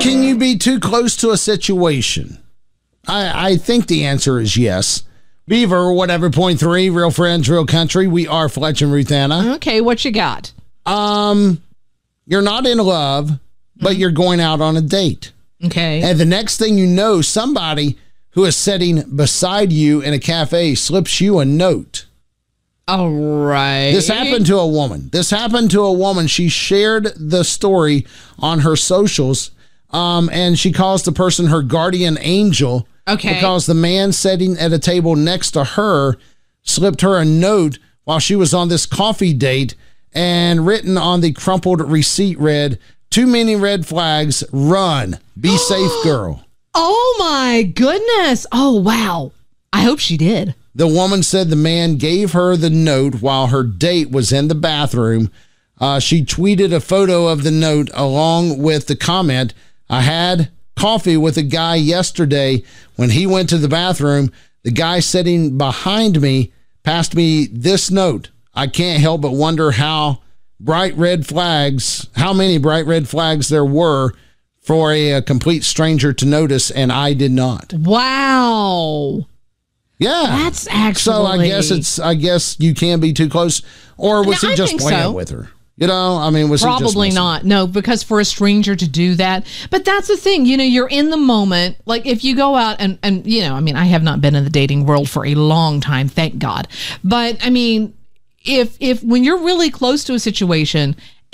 can you be too close to a situation? I think the answer is yes. Beaver, whatever, point 3, real friends, real country. We are Fletch and Ruth Anna. Okay, what you got? You're not in love, but you're going out on a date. Okay. And the next thing you know, somebody who is sitting beside you in a cafe slips you a note. All right. This happened to a woman. She shared the story on her socials, and she calls the person her guardian angel. Okay. Because the man sitting at a table next to her slipped her a note while she was on this coffee date, and written on the crumpled receipt read, "Too many red flags, run. Be safe, girl." Oh my goodness. Oh, wow. I hope she did. The woman said the man gave her the note while her date was in the bathroom. She tweeted a photo of the note along with the comment, "I had coffee with a guy yesterday. When he went to the bathroom, the guy sitting behind me passed me this note. I can't help but wonder how many bright red flags there were for a complete stranger to notice, and I did not." Wow. Yeah. That's actually... So I guess you can be too close. Or was he just playing with her? You know, I mean, was he just Probably messing? not. No, because for a stranger to do that. But that's the thing, you know, you're in the moment. Like if you go out and you know, I mean, I have not been in the dating world for a long time, thank God. But I mean, if when you're really close to a situation